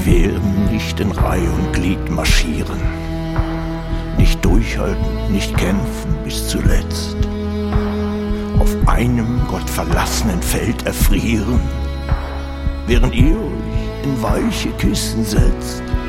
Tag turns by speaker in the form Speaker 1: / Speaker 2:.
Speaker 1: Wir werden nicht in Reih und Glied marschieren, nicht durchhalten, nicht kämpfen bis zuletzt, auf einem gottverlassenen Feld erfrieren, während ihr euch in weiche Kissen setzt.